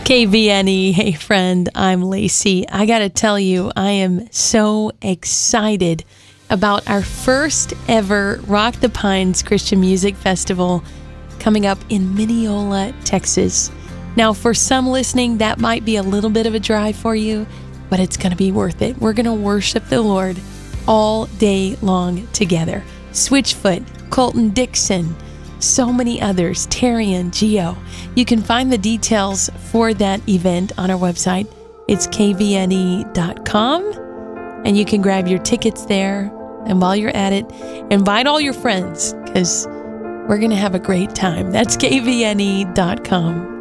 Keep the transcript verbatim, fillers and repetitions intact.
K V N E, hey friend, I'm Lacey. I gotta tell you, I am so excited about our first ever Rock the Pines Christian Music Festival coming up in Mineola, Texas. Now, for some listening, that might be a little bit of a drive for you, but it's gonna be worth it. We're gonna worship the Lord all day long together. Switchfoot, Colton Dixon, so many others, Terry and Geo. You can find the details for that event on our website. It's k v n e dot com, and you can grab your tickets there. And while you're at it, invite all your friends, because we're going to have a great time. That's k v n e dot com.